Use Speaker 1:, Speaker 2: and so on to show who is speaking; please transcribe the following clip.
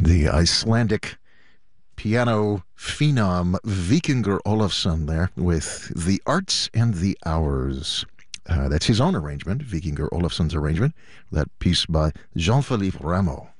Speaker 1: The Icelandic piano phenom Vikingur Olafsson there with The Arts and the Hours. That's his own arrangement, Vikingur Olafsson's arrangement, that piece by Jean-Philippe Rameau.